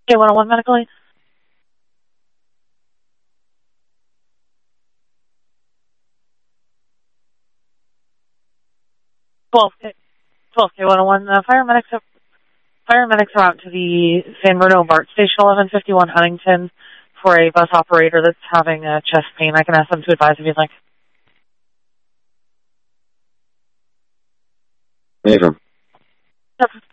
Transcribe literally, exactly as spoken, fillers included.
K one oh one medical aid. twelve, twelve K one oh one. Uh, paramedics, are, paramedics are out to the San Bruno BART station, eleven fifty-one Huntington, for a bus operator that's having uh, chest pain. I can ask them to advise if you'd like. Affirm. Yep.